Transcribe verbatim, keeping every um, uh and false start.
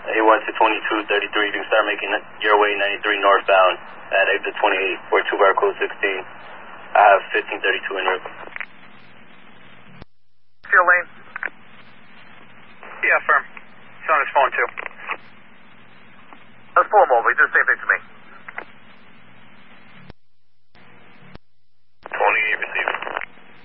He wants to twenty-two thirty-three. You can start making your way ninety-three northbound at exit twenty-eight for two bar code sixteen. I have fifteen thirty-two in route. Steel lane? Yeah, firm. He's on his phone, too. Let's pull him over. He did the same thing to me.